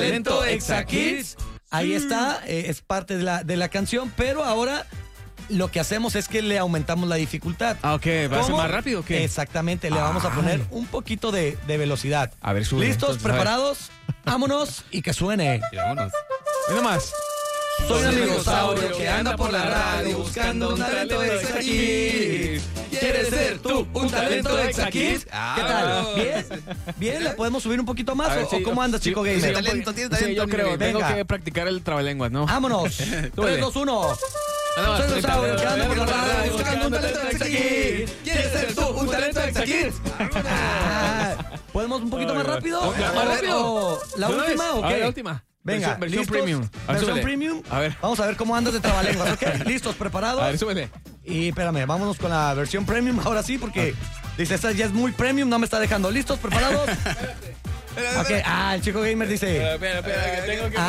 Talento Exa Kids. Ahí está, es parte de la canción, pero ahora lo que hacemos es que le aumentamos la dificultad. Ah, ok, ¿va a ser ¿Cómo? más rápido o qué? Exactamente, le vamos a poner un poquito de velocidad. A ver, sube. ¿Listos? Entonces, ¿Preparados? Vámonos y que suene. Y vámonos. Mira más. Soy un amigosaurio que anda por la radio buscando un talento Exa Kids. ¿Quieres ser tú un talento Exa Kids? ¿Qué tal? ¿Bien? ¿Bien? ¿Le podemos subir un poquito más? A ver, ¿O sí, cómo andas, chico gamer? Sí, Tiene talento, yo creo. Tengo Venga. que practicar el trabalenguas, ¿no? Vámonos. 3, 2, 1. Soy un dinosaurio que anda por la radio buscando un talento Exa Kids. ¿Quieres ser tú un talento Exa Kids? ¿Podemos un poquito más rápido? ¿Más rápido? ¿La ¿De una última vez? o A qué? ver, la última. Venga, versión ¿listos? premium. A ver, Versión súbele. premium. A ver. Vamos a ver cómo andas de trabalenguas, ¿ok? ¿Listos? ¿Preparados? A ver, súbele. Y espérame, vámonos con la versión premium ahora sí, porque dice, esta ya es muy premium, no me está dejando. ¿Listos? ¿Preparados? Ok, el chico gamer dice... Espera, que tengo que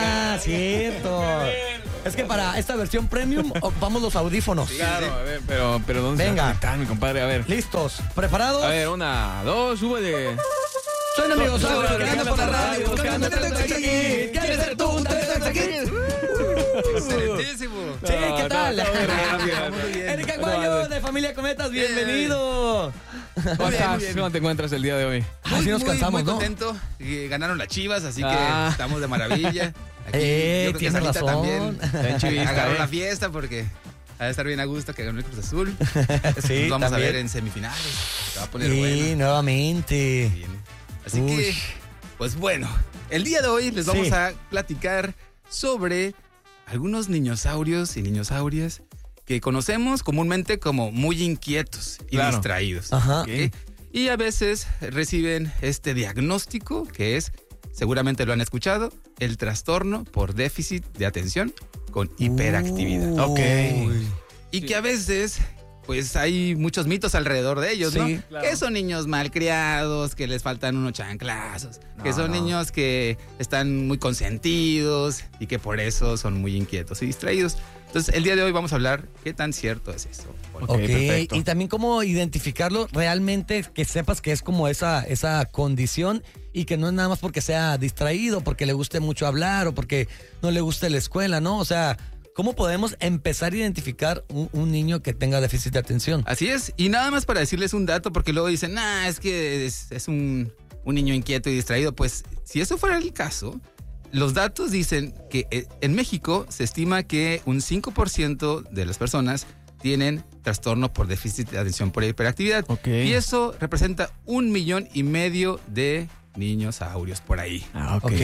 Cierto. Es que para esta versión premium ocupamos los audífonos. Claro, a ver, pero ¿dónde Venga. está mi compadre? A ver. ¿Listos? ¿Preparados? A ver, 1, 2, súbele. Soy un amigosaurio que anda por la radio buscando talento Exa Kids. ¿Quieres ser tú un talento Exa Kids? Excelentísimo. Sí, ¿qué tal? Muy bien. Erika Aguayo de Familia Cometas, bienvenido. ¿Cómo estás? muy bien. ¿Cómo te encuentras el día de hoy? Así nos cansamos, muy ¿no? contento. Y ganaron las Chivas, así que estamos de maravilla. Aquí, yo creo que tienes Sarita razón. también chivista, agarró la fiesta porque ha de estar bien a gusto que ganó el Cruz Azul. Sí, Nos vamos también. a ver en semifinales. Se va a poner Sí, bueno. nuevamente. Bien. Así Uy. que, pues bueno, el día de hoy les vamos Sí. a platicar sobre algunos niñosaurios y niñosaurias que conocemos comúnmente como muy inquietos y Claro. distraídos. Ajá. ¿Ok? Y a veces reciben este diagnóstico que es, seguramente lo han escuchado, el trastorno por déficit de atención con hiperactividad. Ok. Uy. Y que a veces, pues hay muchos mitos alrededor de ellos, Sí, ¿no? claro. Que son niños malcriados, que les faltan unos chanclazos, que son niños que están muy consentidos y que por eso son muy inquietos y distraídos. Entonces, el día de hoy vamos a hablar qué tan cierto es eso. Ok, Ok, perfecto. y también cómo identificarlo realmente, que sepas que es como esa condición y que no es nada más porque sea distraído, porque le guste mucho hablar o porque no le guste la escuela, ¿no? O sea, ¿cómo podemos empezar a identificar un niño que tenga déficit de atención? Así es, y nada más para decirles un dato, porque luego dicen, es que es un niño inquieto y distraído. Pues si eso fuera el caso, los datos dicen que en México se estima que un 5% de las personas tienen trastorno por déficit de atención por hiperactividad. Ok. Y eso representa 1,5 millones de niñosaurios por ahí. Ok. Ok.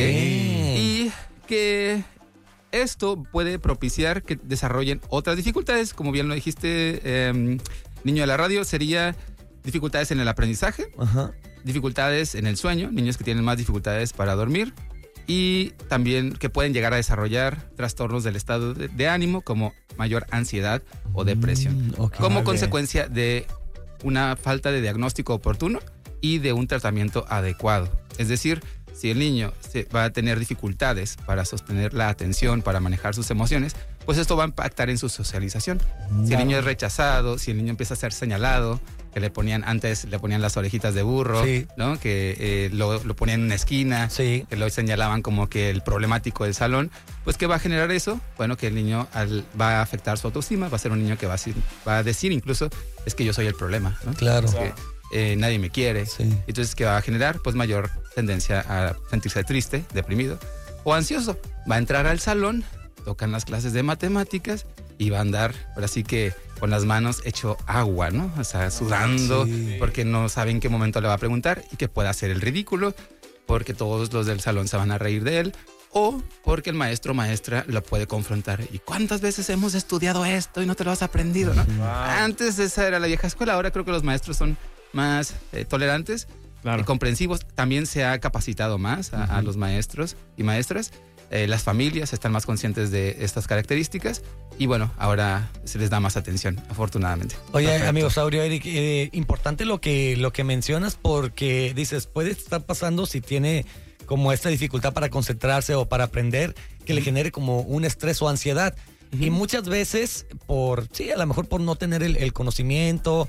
Y que esto puede propiciar que desarrollen otras dificultades, como bien lo dijiste, niño de la radio, sería dificultades en el aprendizaje, Ajá. dificultades en el sueño, niños que tienen más dificultades para dormir y también que pueden llegar a desarrollar trastornos del estado de ánimo como mayor ansiedad o depresión, Ok. como Vale. consecuencia de una falta de diagnóstico oportuno y de un tratamiento adecuado. Es decir, si el niño va a tener dificultades para sostener la atención, para manejar sus emociones, pues esto va a impactar en su socialización. Si el niño es rechazado, si el niño empieza a ser señalado, que antes le ponían las orejitas de burro, Sí. ¿no? Que lo ponían en una esquina, Sí. que lo señalaban como que el problemático del salón, pues ¿qué va a generar eso? Bueno, que el niño va a afectar su autoestima, va a ser un niño que va a decir incluso, es que yo soy el problema, ¿no? Claro. Es que, nadie me quiere. Sí. Entonces, ¿qué va a generar? Pues mayor tendencia a sentirse triste, deprimido o ansioso. Va a entrar al salón, tocan las clases de matemáticas y va a andar, ahora sí que con las manos hecho agua, ¿no? O sea, sudando, Sí. porque no sabe en qué momento le va a preguntar y que pueda hacer el ridículo, porque todos los del salón se van a reír de él, o porque el maestro o maestra lo puede confrontar. ¿Y cuántas veces hemos estudiado esto y no te lo has aprendido, no? Antes esa era la vieja escuela, ahora creo que los maestros son más tolerantes, Claro. comprensivos. También se ha capacitado más a los maestros y maestras. Las familias están más conscientes de estas características y bueno, ahora se les da más atención, afortunadamente. Oye, Perfecto. amigo Saurio, Eric, importante lo que mencionas porque dices, puede estar pasando si tiene como esta dificultad para concentrarse o para aprender, que le genere como un estrés o ansiedad. Y muchas veces a lo mejor por no tener el conocimiento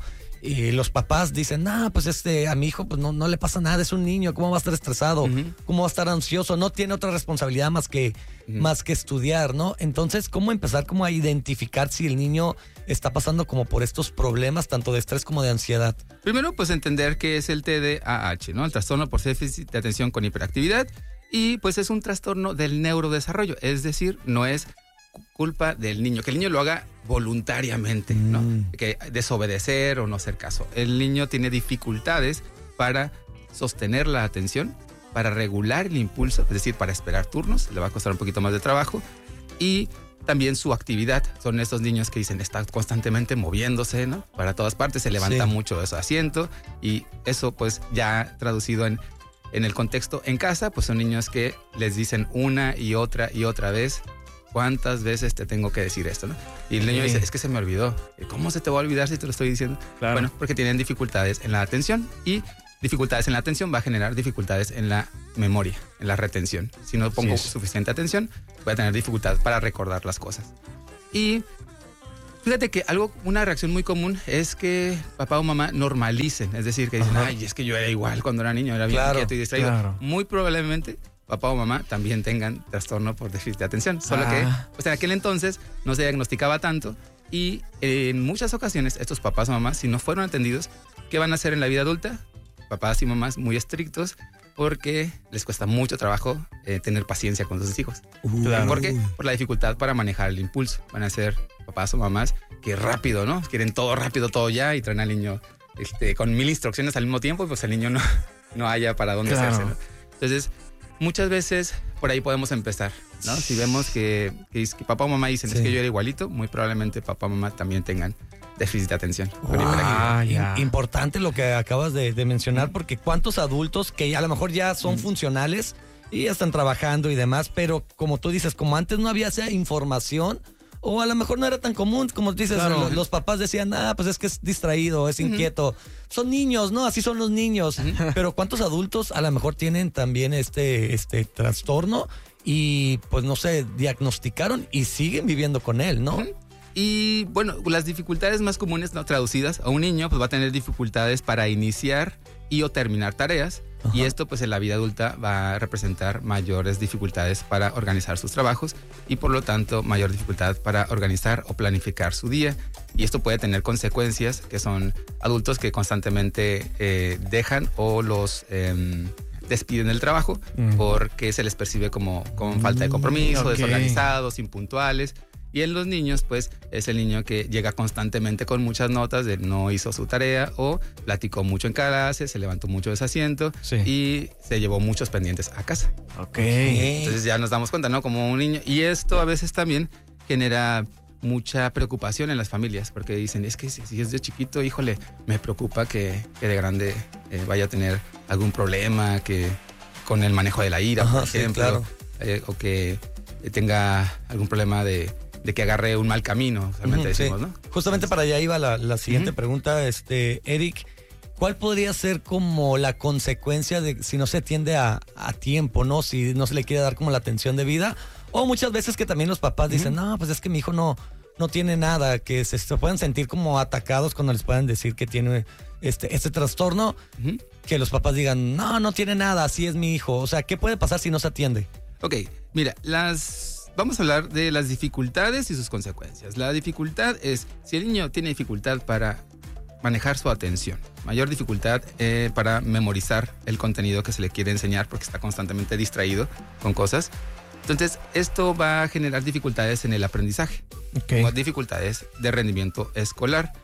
Y los papás dicen, pues a mi hijo pues no le pasa nada, es un niño, ¿cómo va a estar estresado? ¿Cómo va a estar ansioso? No tiene otra responsabilidad más que estudiar, ¿no? Entonces, ¿cómo empezar como a identificar si el niño está pasando como por estos problemas, tanto de estrés como de ansiedad? Primero, pues entender qué es el TDAH, ¿no? El trastorno por déficit de atención con hiperactividad. Y pues es un trastorno del neurodesarrollo, es decir, no es culpa del niño, que el niño lo haga voluntariamente, ¿no? Que desobedecer o no hacer caso. El niño tiene dificultades para sostener la atención, para regular el impulso, es decir, para esperar turnos, le va a costar un poquito más de trabajo, y también su actividad. Son estos niños que dicen, está constantemente moviéndose, ¿no? Para todas partes, se levanta mucho de su asiento, y eso pues ya traducido en el contexto en casa, pues son niños que les dicen una y otra vez, ¿cuántas veces te tengo que decir esto, no? Y el niño dice, es que se me olvidó. ¿Cómo se te va a olvidar si te lo estoy diciendo? Claro. Bueno, porque tienen dificultades en la atención, y dificultades en la atención va a generar dificultades en la memoria, en la retención. Si no pongo suficiente atención, voy a tener dificultad para recordar las cosas. Y fíjate que una reacción muy común es que papá o mamá normalicen, es decir, que dicen, ay, es que yo era igual cuando era niño, era bien inquieto y distraído. Claro. Muy probablemente papá o mamá también tengan trastorno por déficit de atención, solo que pues en aquel entonces no se diagnosticaba tanto, y en muchas ocasiones estos papás o mamás, si no fueron atendidos, ¿qué van a hacer en la vida adulta? Papás y mamás muy estrictos, porque les cuesta mucho trabajo tener paciencia con sus hijos. Claro. ¿Por qué? Por la dificultad para manejar el impulso. Van a ser papás o mamás que rápido, ¿no? Quieren todo rápido, todo ya, y traen al niño con 1000 instrucciones al mismo tiempo, pues el niño no haya para dónde hacerse, ¿no? Entonces, muchas veces por ahí podemos empezar, ¿no? Si vemos que papá o mamá dicen, es que yo era igualito, muy probablemente papá o mamá también tengan déficit de atención. Importante lo que acabas de mencionar, porque cuántos adultos que a lo mejor ya son funcionales y ya están trabajando y demás, pero como tú dices, como antes no había esa información, o a lo mejor no era tan común, como dices, los papás decían, pues es que es distraído, es inquieto. Son niños, ¿no? Así son los niños. Pero ¿cuántos adultos a lo mejor tienen también este trastorno y pues no sé, diagnosticaron y siguen viviendo con él, ¿no? Y bueno, las dificultades más comunes, ¿no? Traducidas a un niño, pues va a tener dificultades para iniciar y o terminar tareas. Y esto pues en la vida adulta va a representar mayores dificultades para organizar sus trabajos, y por lo tanto mayor dificultad para organizar o planificar su día. Y esto puede tener consecuencias, que son adultos que constantemente dejan o los despiden del trabajo porque se les percibe como falta de compromiso, desorganizados, impuntuales. Y en los niños, pues, es el niño que llega constantemente con muchas notas de no hizo su tarea, o platicó mucho en clase, se levantó mucho de ese asiento y se llevó muchos pendientes a casa. Entonces ya nos damos cuenta, ¿no? Como un niño. Y esto a veces también genera mucha preocupación en las familias, porque dicen, es que si es de chiquito, híjole, me preocupa que de grande vaya a tener algún problema que con el manejo de la ira, por ejemplo, o que tenga algún problema de que agarre un mal camino, realmente decimos, ¿no? Justamente para allá iba la siguiente pregunta, Eric. ¿Cuál podría ser como la consecuencia de si no se atiende a tiempo, ¿no? Si no se le quiere dar como la atención de vida. O muchas veces que también los papás dicen, no, pues es que mi hijo no tiene nada, que se pueden sentir como atacados cuando les puedan decir que tiene este trastorno, que los papás digan, no tiene nada, así es mi hijo. O sea, ¿qué puede pasar si no se atiende? Ok, mira, vamos a hablar de las dificultades y sus consecuencias. La dificultad es, si el niño tiene dificultad para manejar su atención, mayor dificultad para memorizar el contenido que se le quiere enseñar porque está constantemente distraído con cosas, entonces esto va a generar dificultades en el aprendizaje, dificultades de rendimiento escolar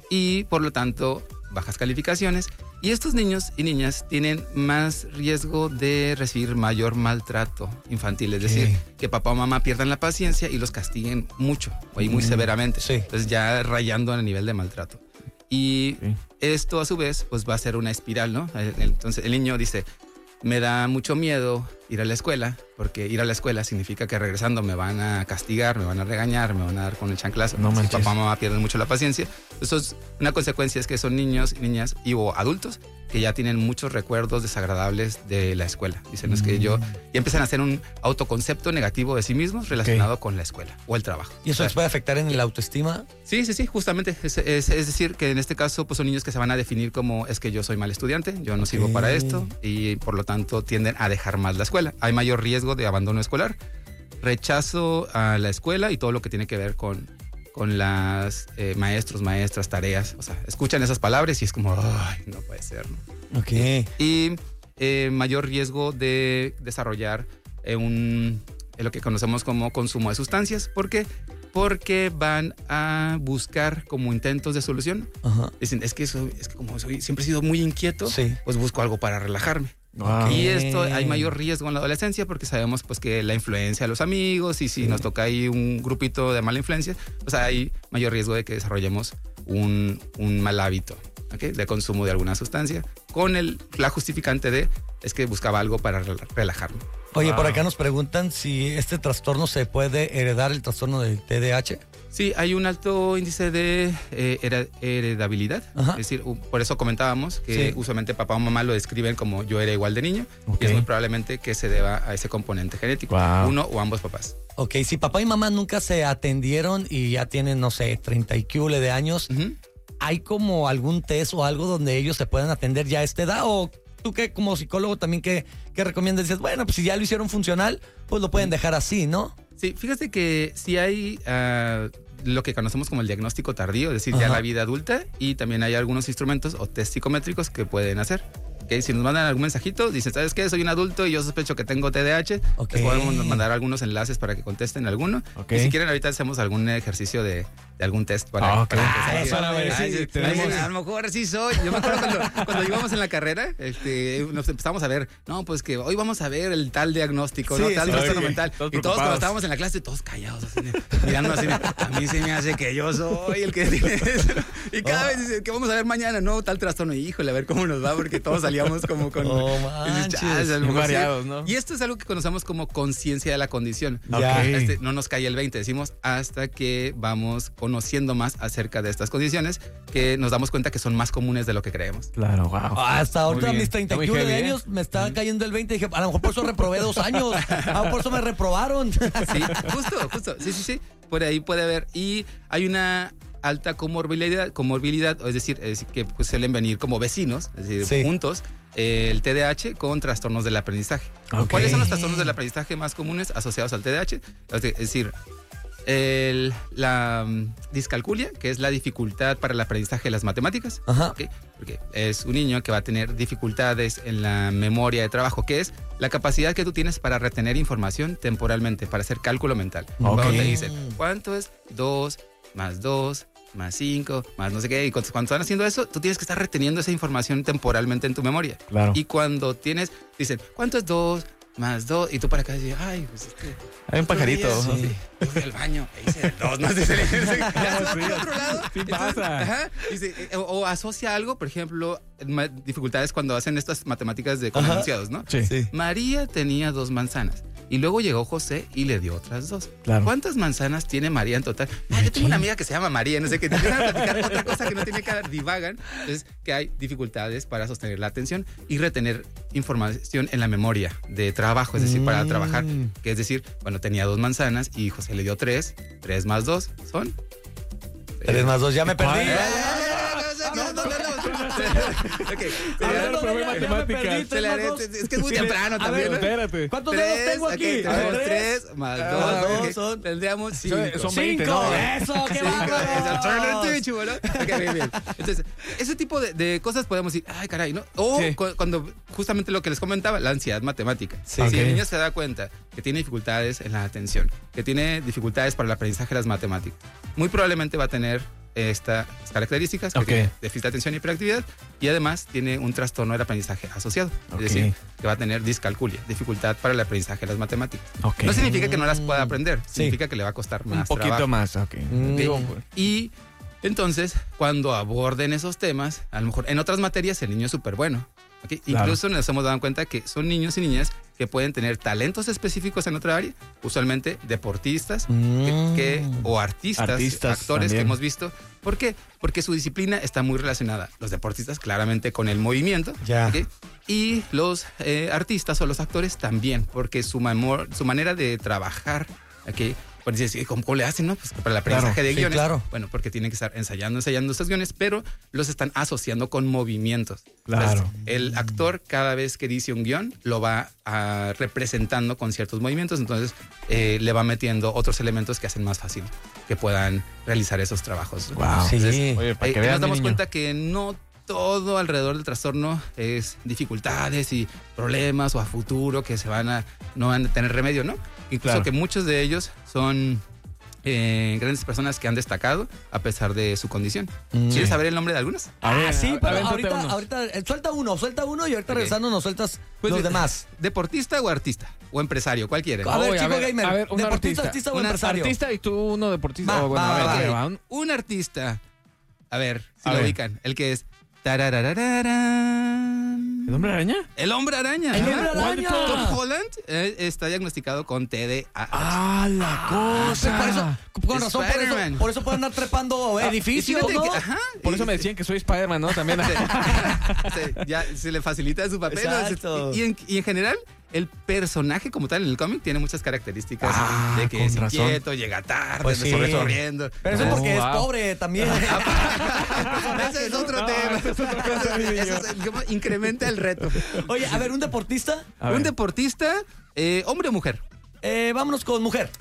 y por lo tanto bajas calificaciones. Y estos niños y niñas tienen más riesgo de recibir mayor maltrato infantil, es decir, que papá o mamá pierdan la paciencia y los castiguen mucho y muy severamente. Entonces ya rayando en el nivel de maltrato. Y esto a su vez pues va a ser una espiral, ¿no? Entonces el niño dice, me da mucho miedo ir a la escuela, porque ir a la escuela significa que regresando me van a castigar, me van a regañar, me van a dar con el chanclazo. No Si manches. papá y mamá pierden mucho la paciencia. Eso es una consecuencia, es que son niños y niñas o adultos que ya tienen muchos recuerdos desagradables de la escuela. Dicen, es que ya empiezan a hacer un autoconcepto negativo de sí mismos relacionado con la escuela o el trabajo. ¿Y eso les puede afectar en la autoestima? Sí, justamente. Es decir, que en este caso pues son niños que se van a definir como es que yo soy mal estudiante, yo no sirvo para esto y por lo tanto tienden a dejar más la escuela. Hay mayor riesgo de abandono escolar, rechazo a la escuela y todo lo que tiene que ver con las maestros, maestras, tareas. O sea, escuchan esas palabras y es como, ay, no puede ser, ¿no? Ok. Y mayor riesgo de desarrollar lo que conocemos como consumo de sustancias. ¿Por qué? Porque van a buscar como intentos de solución. Ajá. Dicen, es que como siempre he sido muy inquieto, Sí. pues busco algo para relajarme. Wow. Y esto hay mayor riesgo en la adolescencia porque sabemos pues que la influencia de los amigos y si nos toca ahí un grupito de mala influencia, pues hay mayor riesgo de que desarrollemos un mal hábito, ¿okay? De consumo de alguna sustancia con la justificante de es que buscaba algo para relajarme. Oye, por acá nos preguntan si este trastorno se puede heredar, el trastorno del TDAH. Sí, hay un alto índice de heredabilidad. Ajá. Es decir, por eso comentábamos que Sí. usualmente papá o mamá lo describen como yo era igual de niño. Ok. Y es muy probablemente que se deba a ese componente genético. Wow. Uno o ambos papás. Ok, si papá y mamá nunca se atendieron y ya tienen, no sé, 30 y cule de años, Ujú. ¿hay como algún test o algo donde ellos se puedan atender ya a esta edad? ¿O tú que como psicólogo también que recomiendas? Dices, bueno, pues si ya lo hicieron funcional, pues lo pueden dejar así, ¿no? Sí, fíjate que sí hay lo que conocemos como el diagnóstico tardío, es decir, ya Ajá. la vida adulta, y también hay algunos instrumentos o test psicométricos que pueden hacer. ¿Okay? Si nos mandan algún mensajito, dicen, ¿sabes qué? Soy un adulto y yo sospecho que tengo TDAH. Ok. Les podemos mandar algunos enlaces para que contesten alguno. Ok. Y si quieren, ahorita hacemos algún ejercicio de algún test para, Ok. para empezar. Para ver si tenemos- A lo mejor sí soy. Yo me acuerdo cuando íbamos en la carrera, nos empezamos a ver, no, pues que hoy vamos a ver el tal diagnóstico, Sí, ¿no? Tal sí, trastorno sí. mental. Todos Y todos cuando preocupados. estábamos en la clase, todos callados, así, mirando así, a mí se me hace que yo soy el que tiene eso. Y cada vez dice, que vamos a ver mañana, no, tal trastorno. Y híjole, a ver cómo nos va, porque todos salíamos como con... Oh, dices, manches. "Chale, a lo Muy mejor sí". variados, ¿no? Y esto es algo que conocemos como conciencia de la condición. Ya. Ok. No nos cae el 20, decimos, hasta que vamos conociendo más acerca de estas condiciones, que nos damos cuenta que son más comunes de lo que creemos. Claro, wow. Hasta ahorita Muy bien. mis 30 Está muy y cule de heavy, ¿eh? años me está cayendo el 20 y dije, a lo mejor por eso reprobé 2 años, por eso me reprobaron. Sí, justo. Sí. Por ahí puede haber. Y hay una alta comorbilidad, es decir, que pues, suelen venir como vecinos, es decir, Sí. juntos, el TDAH con trastornos del aprendizaje. Ok. ¿Cuáles son los trastornos del aprendizaje más comunes asociados al TDAH? Es decir, la discalculia, que es la dificultad para el aprendizaje de las matemáticas. Ajá. ¿Ok? Porque es un niño que va a tener dificultades en la memoria de trabajo, que es la capacidad que tú tienes para retener información temporalmente, para hacer cálculo mental. Ok. Cuando te dicen, ¿cuánto es 2 más 5 más no sé qué? Y cuando están haciendo eso, tú tienes que estar reteniendo esa información temporalmente en tu memoria. Claro. Y cuando dicen, ¿cuánto es 2 más 2? Y tú para acá dices, ay, pues es que... Hay un pajarito. Sí. Yo fui al baño e hice 2 más. Dice, ya se va por otro lado. Sí Entonces, pasa. ajá, dice, o asocia algo, por ejemplo, dificultades cuando hacen estas matemáticas de con enunciados, ¿no? Sí. Sí. María tenía 2 manzanas. Y luego llegó José y le dio otras 2. Claro. ¿Cuántas manzanas tiene María en total? Ah, yo tengo una amiga que se llama María, no sé qué. Te empiezan a platicar otra cosa que no tiene que ver, divagan. Entonces, que hay dificultades para sostener la atención y retener información en la memoria de trabajo, es decir, para trabajar. Que es decir, bueno, tenía 2 manzanas y José le dio 3. 3 más 2 son... 3 más 2, ya me perdí. Ok. A ver, no, probé ya me matemáticas. perdí. Se le haré- es que es muy Sí, temprano a también, ver, ¿no? Espérate. ¿Cuántos dedos tengo Ok, aquí? tenemos ¿Tres? 3 más 2. dos son- Tendríamos 5. Son 20, 5, ¿no? eso, qué Turn bárbaro. to chulo, ¿no? Ok, bien. Entonces, ese tipo de cosas podemos decir, ay, caray, ¿no? O Sí. cuando justamente lo que les comentaba, la ansiedad matemática. Sí. Si Ok. el niño se da cuenta que tiene dificultades en la atención, que tiene dificultades para el aprendizaje de las matemáticas, muy probablemente va a tener estas características, que Ok. tiene déficit de atención y hiperactividad, y además tiene un trastorno del aprendizaje asociado. Ok. Es decir, que va a tener discalculia, dificultad para el aprendizaje de las matemáticas. Ok. No significa que no las pueda aprender, Sí. significa que le va a costar más Un poquito trabajo. más, ok. Mm. Digo, Ok. Y entonces, cuando aborden esos temas, a lo mejor en otras materias el niño es súper bueno. ¿Ok? Claro. Incluso nos hemos dado cuenta que son niños y niñas que pueden tener talentos específicos en otra área, usualmente deportistas o artistas, actores también. que hemos visto. ¿Por qué? Porque su disciplina está muy relacionada, los deportistas claramente con el movimiento, Ya. ¿ok? Y los artistas o los actores también, porque su manera de trabajar, ¿ok? Pues dices, ¿cómo le hacen, no? Pues para el aprendizaje de sí, guiones. claro. Bueno, porque tienen que estar ensayando esos guiones, pero los están asociando con movimientos. Claro. Entonces, el actor, cada vez que dice un guión, lo va representando con ciertos movimientos, entonces le va metiendo otros elementos que hacen más fácil que puedan realizar esos trabajos. Wow. Sí. Entonces, Oye, para que nos vean, damos niño. cuenta que no todo alrededor del trastorno es dificultades y problemas o a futuro que no van a tener remedio, ¿no? Incluso Claro. que muchos de ellos son grandes personas que han destacado a pesar de su condición. ¿Quieres saber el nombre de algunos? A ver, Sí, pero avéntate ahorita suelta uno y ahorita Ok. regresando nos sueltas Pues, los demás. ¿Deportista o artista? ¿O empresario? ¿Cuál quieren? A ver, Oye, chico gamer, a ver, un deportista, artista. artista o Un empresario. Artista y tú uno deportista. Va, Oh, bueno, va, a ver, va, ¿qué va. va? Un artista. A ver, si A lo ver. ubican. El que es... tarararararán. ¿El hombre araña? El hombre araña. ¡El Ajá. hombre araña! Tom Holland está diagnosticado con TDAH. ¡Ah, la cosa! Por eso, con razón, Spider-Man. por eso pueden andar trepando edificios, Y fíjate ¿no? que- ajá, Por y- eso me decían que soy Spider-Man, ¿no? También. ya se le facilita su papel. Exacto. Y en general, el personaje como tal en el cómic tiene muchas características de que con es razón. inquieto, llega tarde, Pues sí. corriendo. Pero eso es No, porque es wow. pobre también. Ese es otro tema. ese es otra cosa, mi niño. Eso como incrementa el reto. Oye, a ver, un deportista. A ver. Un deportista, hombre o mujer. Vámonos con mujer.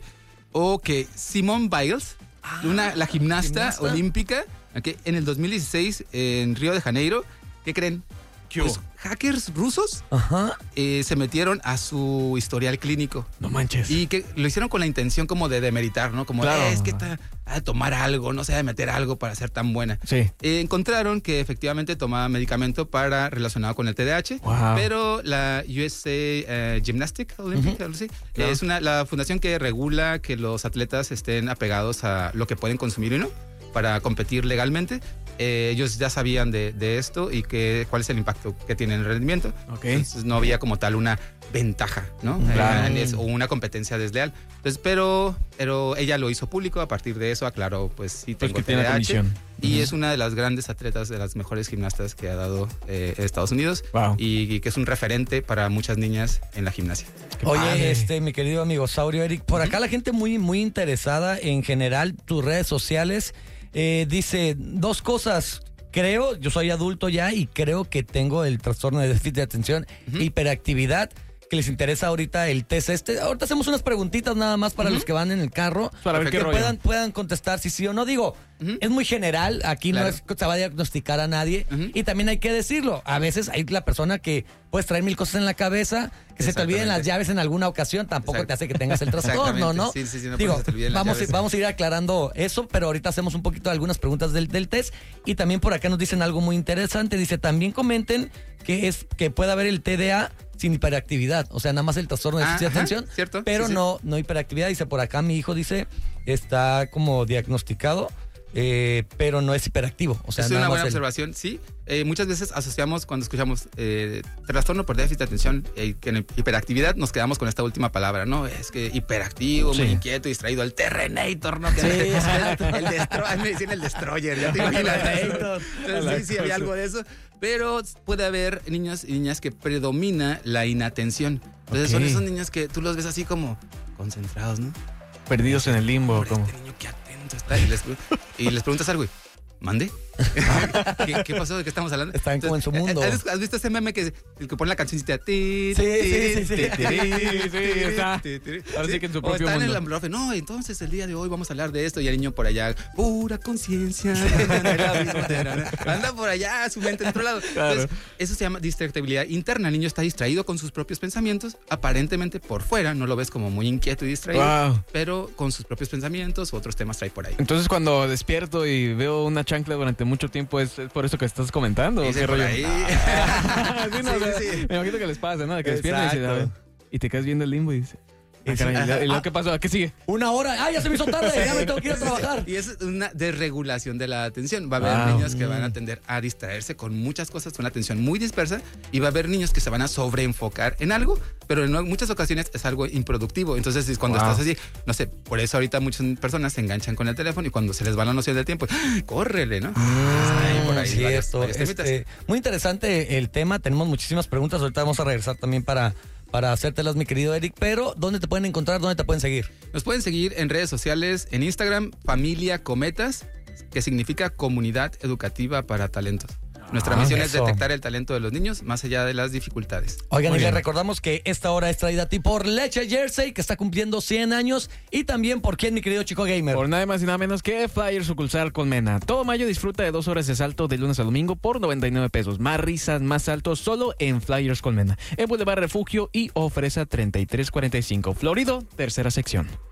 Ok, Simone Biles, la gimnasta gimnasta. olímpica, en el 2016 en Río de Janeiro. ¿Qué creen? ¿Qué Pues hubo? hackers rusos Ajá. se metieron a su historial clínico No manches. y que lo hicieron con la intención como de demeritar, ¿no? Como Claro. es que ha de tomar algo, no se ha de meter algo para ser tan buena. Sí. Encontraron que efectivamente tomaba medicamento relacionado con el TDAH, Wow. pero la USA Gymnastic Olympic, algo así, Claro. es la fundación que regula que los atletas estén apegados a lo que pueden consumir y no para competir legalmente. Ellos ya sabían de esto y cuál es el impacto que tiene en el rendimiento. Ok. Entonces no había como tal una ventaja, ¿no? Claro. O una competencia desleal. Entonces, pero ella lo hizo público. A partir de eso aclaró, pues sí Pues tengo que tiene TDAH. condición. Y es una de las grandes atletas, de las mejores gimnastas que ha dado Estados Unidos. Wow. Y que es un referente para muchas niñas en la gimnasia. Qué Oye, padre. mi querido amigo Saurio Eric, por acá la gente muy, muy interesada en general, tus redes sociales, dice dos cosas. Creo, yo soy adulto ya y creo que tengo el trastorno de déficit de atención, hiperactividad, que les interesa ahorita el test Ahorita hacemos unas preguntitas nada más para los que van en el carro, Para ver qué que rollo. puedan contestar si sí o no. Digo, es muy general, aquí Claro. no es que se va a diagnosticar a nadie y también hay que decirlo. A veces hay la persona que puedes traer mil cosas en la cabeza, que se te olviden las Exactamente. llaves en alguna ocasión, tampoco Exacto. te hace que tengas el trastorno, Exactamente. ¿no? Sí, no Digo, se te olviden las llaves. vamos a ir aclarando eso, pero ahorita hacemos un poquito de algunas preguntas del test y también por acá nos dicen algo muy interesante. Dice, también comenten que puede haber el TDA sin hiperactividad, o sea, nada más el trastorno de déficit de Ajá, atención, cierto, pero sí, sí. no hiperactividad. Dice, por acá mi hijo dice, está como diagnosticado, pero no es hiperactivo, o sea, Es nada una más buena él. observación, sí. Muchas veces asociamos, cuando escuchamos trastorno por déficit de atención, que en hiperactividad nos quedamos con esta última palabra, ¿no? Es que hiperactivo, Sí. muy inquieto, distraído, el Terrenator, ¿no? Que Sí, a mí me decían el Destroyer, ya te imaginas. Entonces, sí, había algo de eso. Pero puede haber niños y niñas que predomina la inatención. Entonces son Ok. esos niños que tú los ves así como concentrados, ¿no? Perdidos en el limbo. Pobre ¿Cómo? este niño, qué atento está. Y les preguntas algo y, ¿mande? ¿Qué pasó? ¿De qué estamos hablando? Están como en su mundo. ¿Has visto ese meme el que pone la cancioncita? Sí, sí, sí. Sí, está. Ahora sí que en su O propio están en mundo. el profe, no, entonces el día de hoy vamos a hablar de esto. Y el niño por allá, pura conciencia. Anda por allá, su mente en otro lado. Claro. Entonces, eso se llama distractibilidad interna. El niño está distraído con sus propios pensamientos. Aparentemente por fuera no lo ves como muy inquieto y distraído, Wow. pero con sus propios pensamientos u otros temas trae por ahí. Entonces cuando despierto y veo una chancla durante mucho tiempo, ¿es por eso que estás comentando? ¿O Dice qué por rollo? ahí. Sí, no, Sí, o sea, sí. Me imagino que les pasa, ¿no? De que despiertan y, Exacto. y te quedas viendo el limbo y dices, Ah, caray, ¿y lo que pasó? ¿A qué sigue? Una hora. ¡Ay, ya se me hizo tarde! Ya me tengo que ir a trabajar. Y es una desregulación de la atención. Va a haber niños que van a tender a distraerse con muchas cosas, con una atención muy dispersa, y va a haber niños que se van a sobreenfocar en algo, pero en muchas ocasiones es algo improductivo. Entonces, es cuando estás así, no sé, por eso ahorita muchas personas se enganchan con el teléfono y cuando se les va la noción del tiempo, ¡córrele!, ¿no? Por ahí Cierto. varios temitas. Muy interesante el tema. Tenemos muchísimas preguntas. Ahorita vamos a regresar también para hacértelas, mi querido Eric. Pero, ¿dónde te pueden encontrar? ¿Dónde te pueden seguir? Nos pueden seguir en redes sociales, en Instagram, Familia Cometas, que significa Comunidad Educativa para Talentos. Nuestra misión es detectar el talento de los niños más allá de las dificultades. Oigan, y les recordamos que esta hora es traída a ti por Leche Jersey, que está cumpliendo 100 años, y también por quién, mi querido Chico Gamer. Por nada más y nada menos que Flyers sucursal Colmena. Todo mayo disfruta de 2 horas de salto de lunes a domingo por 99 pesos. Más risas, más saltos, solo en Flyers Colmena. En Boulevard Refugio y Ofreza 3345. Florido, tercera sección.